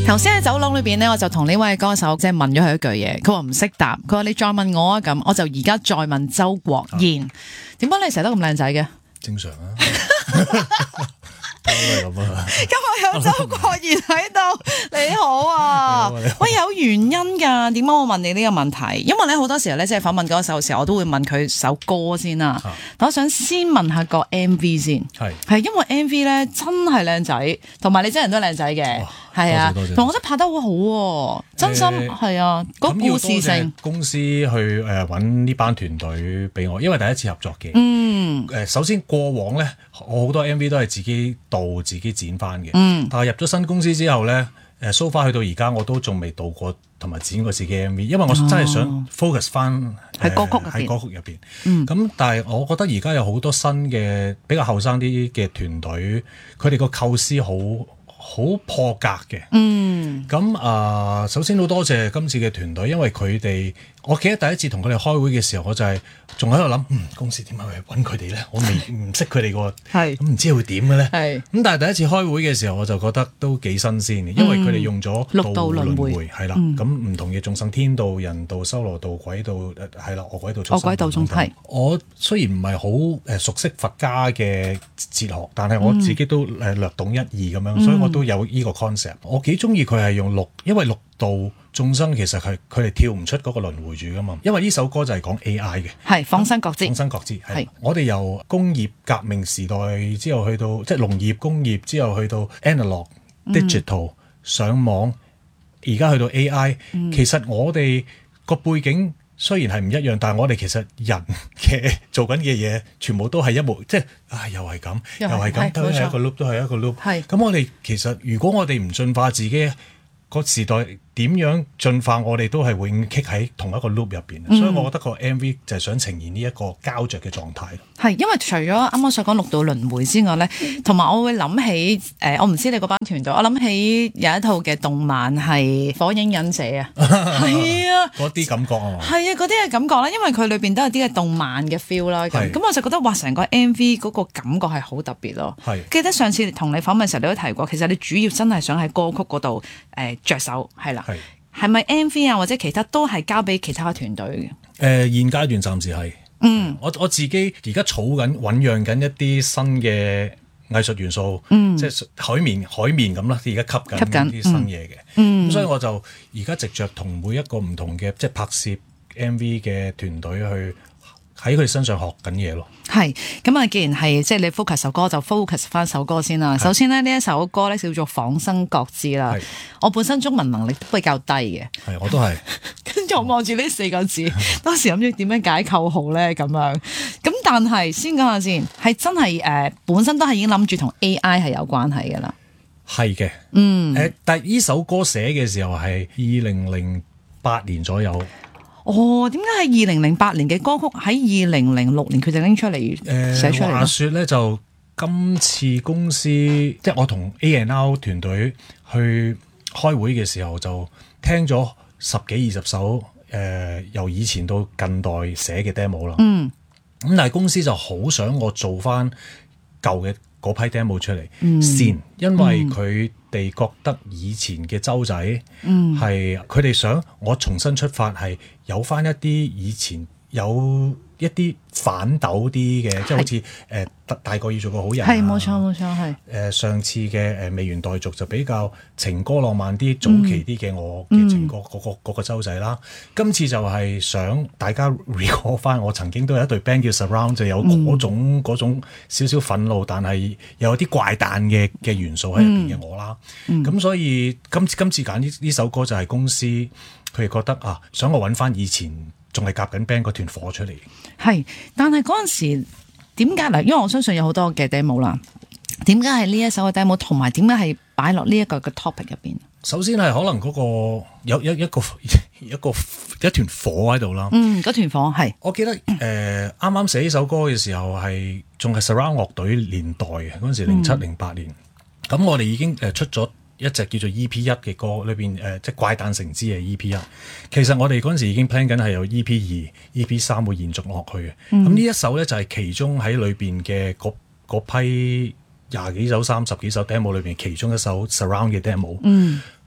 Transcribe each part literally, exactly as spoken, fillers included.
頭先喺走廊裏邊咧，我就同呢位歌手即係問咗佢一句嘢，佢話唔識答，佢話你再問我啊咁，我就而家再問周國賢，點解你成日都咁靚仔嘅？ 正常啊。都係咁啊！ 今日有周國賢喺度，你好啊！喂，有原因㗎？點解我問你呢個問題？因為咧好多時候咧，即係訪問歌手嘅時候，我都會問佢首歌先啦。啊、但我想先問下個 M V 先，係係因為 M V 咧真係靚仔，同埋你真人都靚仔嘅，係啊，同我覺得拍得好好喎，真心係、呃、啊，個故事性。 公司去誒揾呢班團隊俾我，因為第一次合作嘅。嗯，誒首先過往咧，我好多 M V 都係自己導自己剪翻嘅。嗯，但係入咗新公司之後咧，誒 so far 去到而家我都仲未導過同埋剪過自己 M V， 因為我真係想 focus 翻喺歌曲喺歌曲入邊。嗯，咁但係我覺得而家有好多新嘅比較後生啲嘅團隊，佢哋個構思好好破格嘅。嗯，咁啊、呃，首先好多謝今次嘅團隊，因為佢哋，我記得第一次同佢哋開會嘅時候，我就係仲喺度諗，嗯，公司點解去揾佢哋咧？我未唔識佢哋個，係咁唔知會點嘅咧？係咁，但係第一次開會嘅時候，我就覺得都幾新鮮嘅，因為佢哋用咗六道輪迴，係啦，咁唔同嘅眾生天道、人道、修羅道、鬼道，係啦，餓鬼道、餓鬼道中係。我雖然唔係好誒熟悉佛家嘅哲學，但係我自己都誒略懂一二咁樣，所以我都有呢個 concept。我幾中意佢係用六，因為六道眾生其實係佢哋跳唔出嗰個輪迴住噶嘛，因為呢首歌就係講 A I 嘅，係放生覺知，放生覺知係。我哋由工業革命時代之後去到即係農業工業之後去到 analog、嗯、digital 上網，而家去到 A I、嗯。其實我哋個背景雖然係唔一樣，但係我哋其實人嘅做緊嘅嘢全部都係一模，即係啊又係咁，又係咁，都係一個 loop，都係一個 loop。係咁，我哋其實如果我哋唔進化自己，個時代點樣進化，我哋都係會棘喺同一個 loop 入邊、嗯，所以我覺得個 M V 就係想呈現呢一個膠着嘅狀態。係因為除咗啱啱所講六道輪迴之外咧，同埋我會諗起誒、呃，我唔知你嗰班團隊，我諗起有一套嘅動漫係《火影忍者》啊，係啊，嗰啲感覺啊，係啊，嗰啲嘅感覺啦，因為佢裏邊都有啲嘅動漫嘅 feel 啦，咁咁我就覺得哇，成個 M V 嗰個感覺係好特別咯。係記得上次同你訪問嘅時候，你都提過，其實你主要真係想喺歌曲嗰度誒着手，係啦。係咪 M V 啊或者其他都係交俾其他嘅團隊嘅？誒、呃、現階段暫時係，嗯，我我自己而家儲緊醖釀緊一啲新嘅藝術元素，嗯，即係海綿海綿咁啦，而家吸緊啲新嘢嘅，嗯，咁所以我就而家藉着同每一個唔同嘅即係拍攝 M V 嘅團隊去喺佢哋身上學緊嘢咯。係咁啊！既然係即係你 focus 首歌，就 focus 翻首歌先啦。首先咧，呢一首歌咧叫做《仿生覺知》啦。我本身中文能力都比較低嘅，係我都係。跟住我望住呢四個字，當時諗住點樣解構好咧咁樣。咁但係先講下先，係真係誒、呃、本身都係已經諗住同 A I 係有關係嘅啦。係嘅，嗯誒、呃，但係呢首歌寫嘅時候係二零零八年左右。哦，點解係二零零八年嘅歌曲喺二零零六年佢就拎出嚟寫出嚟？話說咧，就今次公司即係我同 A and R 團隊去開會嘅時候，就聽咗十幾二十首誒、呃、由以前到近代寫嘅 demo 啦。嗯，咁但係公司就好想我做翻舊嘅嗰批 demo 出嚟、嗯、先，因為佢哋覺得以前嘅周仔係佢哋想我重新出發，係有翻一啲以前有一啲反斗啲嘅，即係好似誒、呃、大個要做個好人、啊，係冇錯冇錯係誒上次嘅誒、呃、未完待續就比較情歌浪漫啲，早期啲嘅我嘅情歌嗰、嗯嗰個嗰、嗰個周仔啦。今次就係想大家 recall 翻我曾經都有一隊 band 叫 Surround， 就有嗰種嗰、嗯、種少少憤怒，但係又有啲怪誕嘅嘅元素喺入邊嘅我啦。咁、嗯、所以今次今次揀呢呢首歌就係公司佢哋覺得啊，想我揾翻以前仲係夾緊 band 嗰團火出嚟。係，但係嗰陣時點解嗱？因為我相信有好多嘅 demo 啦，點解係呢一首嘅 demo， 同埋點解係擺落呢一個嘅 topic 入邊？首先係可能嗰、嗰個有有一個一個一團火喺度啦。嗯，嗰團火係。我記得誒啱啱寫呢首歌嘅時候係仲係 Surround 樂隊年代嘅，嗰陣時零七零八年。咁、嗯、我哋已經誒出咗一隻叫做 E P 一嘅歌，裏邊誒即係怪誕成之嘅 E P 一。其實我哋嗰陣時已經 plan 緊係有 E P 二、E P 三會延續落去嘅。咁、嗯、呢一首咧就係其中喺裏邊嘅嗰批廿幾首、三十幾首 demo 裏邊其中一首 surround 嘅 demo。嗯。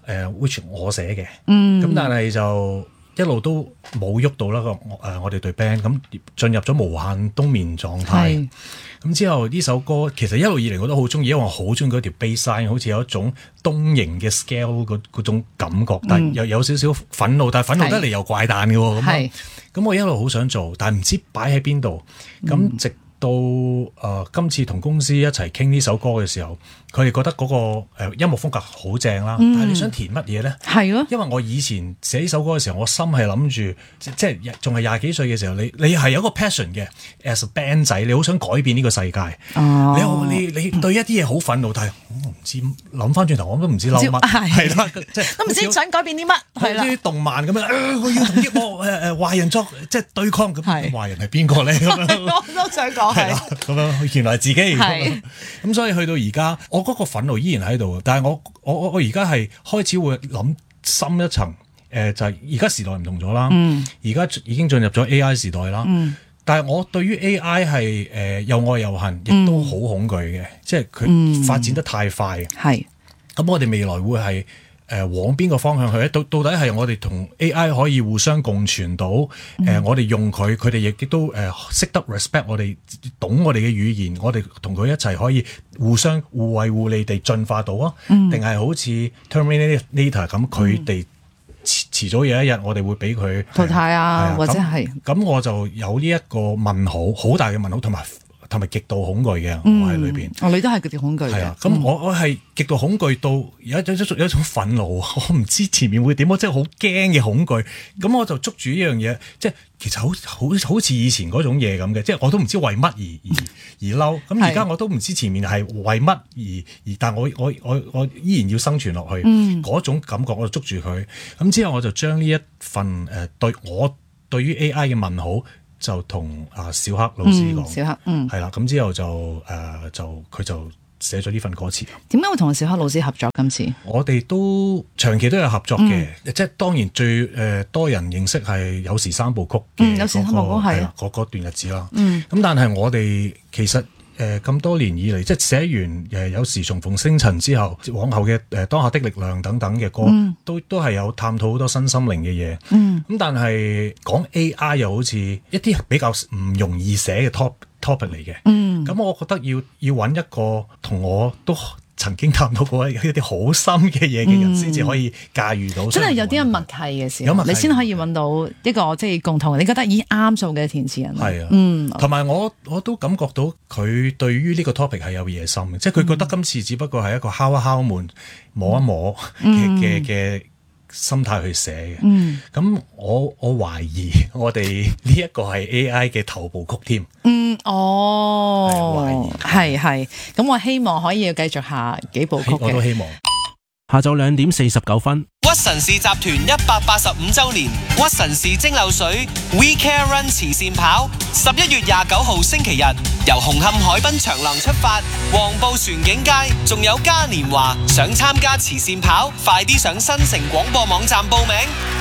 誒 which 我寫嘅，咁、 嗯、 但係就一路都冇喐到啦個誒我哋隊 band，咁進入咗無限冬眠狀態。咁之後呢首歌其實一路以嚟我都好中意，因為我好中意嗰條 bass line，好似有一種東型嘅 scale 嗰嗰種感覺，但係又有少少憤怒，但係憤怒得嚟又怪誕嘅喎。咁咁我一路好想做，但係唔知擺喺邊度。咁、嗯、直到誒、呃、今次同公司一齊傾呢首歌嘅時候，佢哋覺得嗰、那個、呃、音樂風格好正啦。嗯、但係你想填乜嘢咧？係咯，因為我以前寫呢首歌嘅時候，我心係諗住即係仲係廿幾歲嘅時候，你你係有一個 passion 嘅 as a band 仔，你好想改變呢個世界。哦、你你你對一啲嘢好憤怒，但係我唔知諗翻轉頭，我都唔知嬲乜，係啦，即係都唔知想改變啲乜，係啦，啲動漫咁樣，呃、我要同啲惡誒誒壞人作即係對抗咁，壞人係邊個咧？我都想講係啦，咁樣原來係自己咁，咁所以去到而家，我嗰個憤怒依然喺度，但係我我我我而家係開始會諗深一層，誒、呃、就係而家時代唔同咗啦，而家、嗯、已經進入咗 A I 時代啦。嗯但係我對於 A I 係誒、呃、又愛又恨，亦都好恐懼嘅，嗯、即係佢發展得太快。係咁、嗯，我哋未來會係誒、呃、往邊個方向去咧？到到底係我哋同 A I 可以互相共存到？誒、呃，嗯、我哋用佢，佢哋亦都誒識得 respect 我哋，懂我哋嘅語言，我哋同佢一齊可以互相互惠互利地進化到啊？定係、嗯、好似 Terminator 咁，佢哋？遲遲早有一日，我哋會俾佢淘汰啊，啊或者係咁，我就有呢一個問號，好大嘅問號，同埋同埋極度恐懼嘅，嗯、我喺裏邊。哦，你都係極度恐懼嘅。係啊，咁、嗯、我我係極度恐懼到有一種有一種憤怒，我唔知前面會點，我真係好驚嘅恐懼。咁我就捉住呢樣嘢，即係其實好好好似以前嗰種嘢咁嘅，即係我都唔知為乜而而而嬲。咁而家我都唔知前面係為乜而而，但我我我我依然要生存落去。嗰、嗯、種感覺我就捉住佢。咁之後我就將呢一份誒、呃、對我對於 A I 嘅問號。就同阿小黑老師講、嗯，小黑，嗯，係啦，咁之後就誒、呃、就佢就寫咗呢份歌詞。點解會同小黑老師合作今次？我哋都長期都有合作嘅，嗯、即係當然最誒、呃、多人認識係有時三部曲嘅、那個，有時三部曲係嗰嗰段日子啦。嗯，咁但係我哋其實。誒咁、呃、多年以嚟，即係寫完誒、呃、有時重逢星塵之後，往後嘅誒、呃、當下的力量等等嘅歌，嗯、都都係有探討好多身心靈嘅嘢。嗯，咁但係講 A I 又好似一啲比較唔容易寫嘅 top topic 嚟嘅。嗯，咁我覺得要要揾一個同我都曾經探討過一啲好深嘅嘢嘅人，先至可以駕馭到。嗯、真係有啲嘅默契嘅時候，你先可以揾到一個即係共同，你覺得已經啱數嘅填詞人。係啊，嗯，同埋我我都感覺到佢對於呢個 topic 係有野心嘅，即係佢覺得今次只不過係一個敲一敲門、摸一摸嘅嘅嘅心態去寫嘅。嗯，咁我我懷疑我哋呢一個係 A I 嘅頭部曲添。嗯，哦，係係，咁我希望可以繼續下幾部曲嘅。我都希望。下晝兩點四十九分，屈臣氏集團一百八十五週年屈臣氏蒸餾水 We Care Run 慈善跑，十一月廿九號星期日由紅磡海濱長廊出發，黃埔船景街，仲有嘉年華。想參加慈善跑，快啲上新城廣播網站報名。